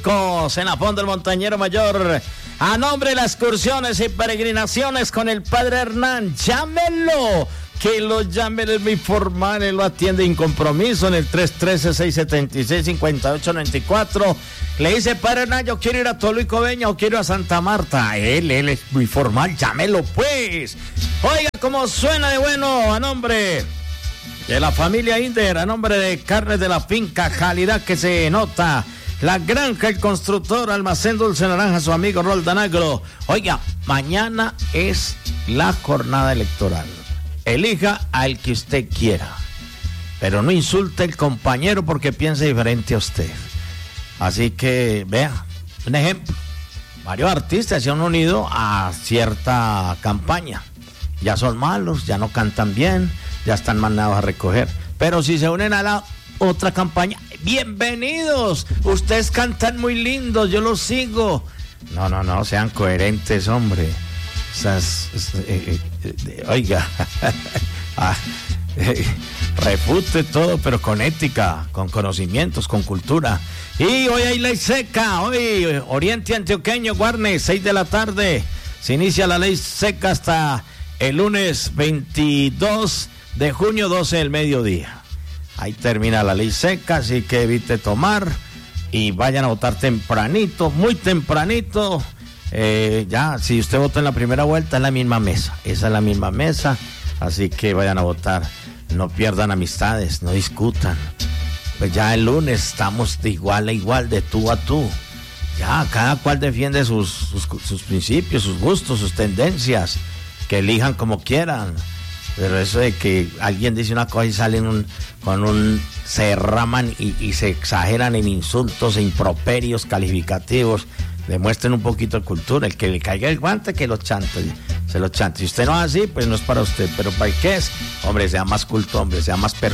En la Fonda del Montañero Mayor, a nombre de las excursiones y peregrinaciones con el padre Hernán, llámelo, que lo llame, es muy formal, él lo atiende sin compromiso en el 313-676-5894. Le dice, padre Hernán, yo quiero ir a Toluca y Coveñas o quiero ir a Santa Marta. Él es muy formal, llámelo pues. Oiga, cómo suena de bueno, a nombre de la familia Inder, a nombre de Carnes de la Finca, calidad que se nota. La Granja, el Constructor, Almacén Dulce Naranja, su amigo Roldan Agro. Oiga, mañana es la jornada electoral. Elija al que usted quiera, pero no insulte al compañero porque piensa diferente a usted. Así que, vea, un ejemplo. Varios artistas se han unido a cierta campaña. Ya son malos, ya no cantan bien, ya están mandados a recoger. Pero si se unen a la otra campaña, bienvenidos, ustedes cantan muy lindos, yo los sigo. No, sean coherentes, hombre. Oiga, refute todo, pero con ética, con conocimientos, con cultura. Y hoy hay ley seca, hoy Oriente Antioqueño, Guarnes, 6 de la tarde, se inicia la ley seca hasta el lunes 22 de junio, 12 del mediodía. Ahí termina la ley seca, así que evite tomar y vayan a votar tempranito, muy tempranito. Ya, si usted vota en la primera vuelta, es la misma mesa, esa es la misma mesa, así que vayan a votar, no pierdan amistades, no discutan. Pues ya el lunes estamos de igual a igual, de tú a tú. Ya, cada cual defiende sus principios, sus gustos, sus tendencias, que elijan como quieran. Pero eso de que alguien dice una cosa y salen se derraman y se exageran en insultos e improperios calificativos, demuestren un poquito de cultura. El que le caiga el guante, que lo chante, se lo chante. Si usted no es así, pues no es para usted. Pero ¿para qué es? Hombre, sea más culto, hombre, sea más